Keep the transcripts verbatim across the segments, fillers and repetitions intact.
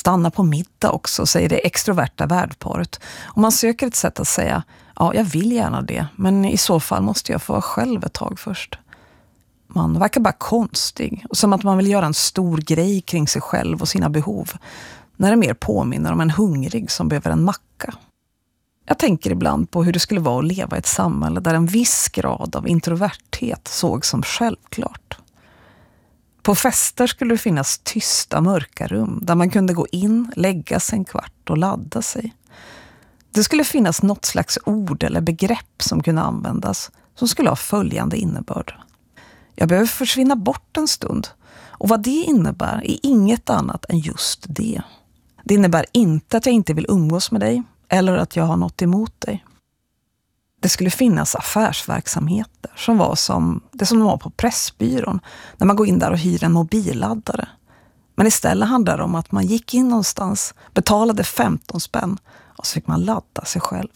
stanna på middag också, säger det extroverta värdparet. Och man söker ett sätt att säga, ja, jag vill gärna det, men i så fall måste jag få vara själv ett tag först. Man verkar bara konstig, och som att man vill göra en stor grej kring sig själv och sina behov, när det mer påminner om en hungrig som behöver en macka. Jag tänker ibland på hur det skulle vara att leva i ett samhälle där en viss grad av introverthet såg som självklart. På fester skulle det finnas tysta, mörka rum där man kunde gå in, lägga sig en kvart och ladda sig. Det skulle finnas något slags ord eller begrepp som kunde användas som skulle ha följande innebörd. Jag behöver försvinna bort en stund, och vad det innebär är inget annat än just det. Det innebär inte att jag inte vill umgås med dig eller att jag har något emot dig. Det skulle finnas affärsverksamheter som var som det som de var på Pressbyrån, när man går in där och hyr en mobilladdare. Men istället handlar det om att man gick in någonstans, betalade femton spänn och så fick man ladda sig själv.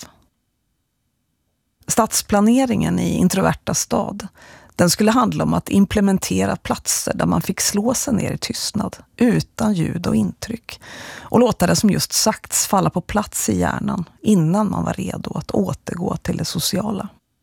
Stadsplaneringen i introverta stad, den skulle handla om att implementera platser där man fick slå sig ner i tystnad, utan ljud och intryck, och låta det som just sagts falla på plats i hjärnan innan man var redo att återgå till det sociala.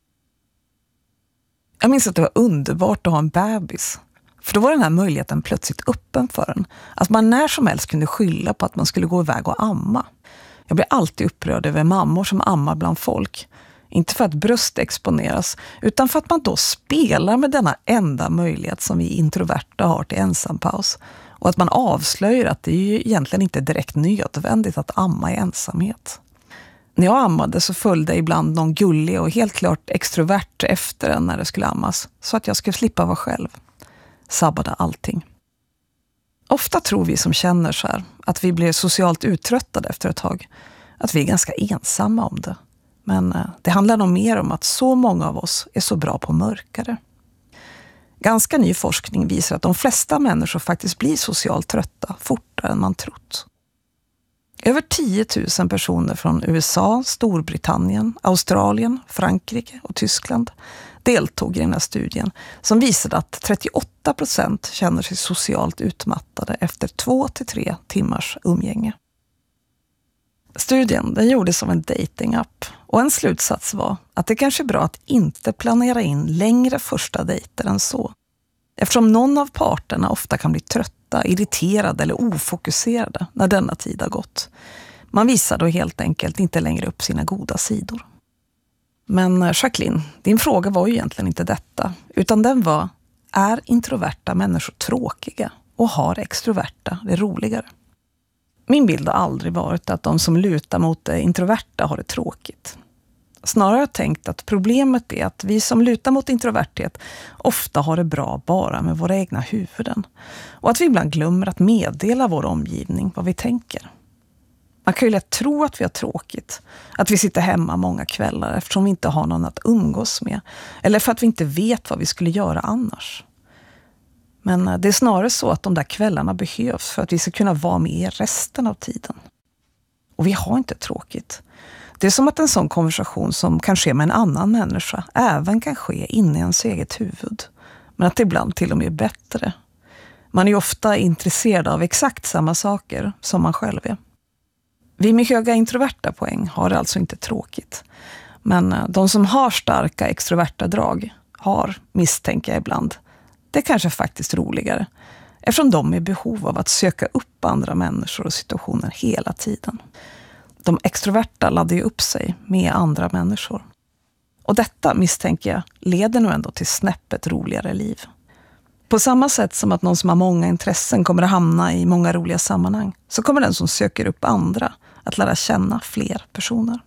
Jag minns att det var underbart att ha en bebis, för då var den här möjligheten plötsligt öppen för en, att man när som helst kunde skylla på att man skulle gå iväg och amma. Jag blir alltid upprörd över mammor som ammar bland folk. Inte för att bröst exponeras, utan för att man då spelar med denna enda möjlighet som vi introverta har till ensampaus. Och att man avslöjar att det är ju egentligen inte direkt nödvändigt att amma i ensamhet. När jag ammade så följde ibland någon gullig och helt klart extrovert efter en när det skulle ammas, så att jag skulle slippa vara själv. Sabbade allting. Ofta tror vi som känner så här att vi blir socialt uttröttade efter ett tag. Att vi är ganska ensamma om det. Men det handlar nog mer om att så många av oss är så bra på mörkare. Ganska ny forskning visar att de flesta människor faktiskt blir socialt trötta fortare än man trott. Över tio tusen personer från U S A, Storbritannien, Australien, Frankrike och Tyskland deltog i den här studien som visade att trettioåtta procent känner sig socialt utmattade efter två till tre timmars umgänge. Studien den gjordes av en datingapp, och en slutsats var att det kanske är bra att inte planera in längre första dejter än så. Eftersom någon av parterna ofta kan bli trötta, irriterade eller ofokuserade när denna tid har gått. Man visar då helt enkelt inte längre upp sina goda sidor. Men Jacqueline, din fråga var ju egentligen inte detta, utan den var: är introverta människor tråkiga och har extroverta det roligare? Min bild har aldrig varit att de som lutar mot det introverta har det tråkigt. Snarare har jag tänkt att problemet är att vi som lutar mot introverthet ofta har det bra bara med våra egna huvuden. Och att vi ibland glömmer att meddela vår omgivning vad vi tänker. Man kan ju lätt tro att vi har tråkigt. Att vi sitter hemma många kvällar eftersom vi inte har någon att umgås med. Eller för att vi inte vet vad vi skulle göra annars. Men det är snarare så att de där kvällarna behövs för att vi ska kunna vara med resten av tiden. Och vi har inte tråkigt. Det är som att en sån konversation som kan ske med en annan människa även kan ske inne i ens eget huvud. Men att det ibland till och med är bättre. Man är ju ofta intresserad av exakt samma saker som man själv är. Vi med höga introverta poäng har det alltså inte tråkigt. Men de som har starka extroverta drag har, misstänker jag ibland, det är kanske faktiskt roligare, eftersom de är i behov av att söka upp andra människor och situationer hela tiden. De extroverta laddar ju upp sig med andra människor. Och detta, misstänker jag, leder nog ändå till snäppet roligare liv. På samma sätt som att någon som har många intressen kommer att hamna i många roliga sammanhang, så kommer den som söker upp andra att lära känna fler personer.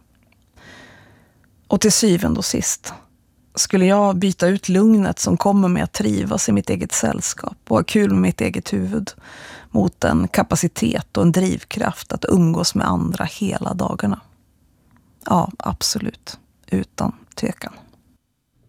Och till syvende och sist, skulle jag byta ut lugnet som kommer med att trivas i mitt eget sällskap och ha kul med mitt eget huvud mot en kapacitet och en drivkraft att umgås med andra hela dagarna? Ja, absolut. Utan tvekan.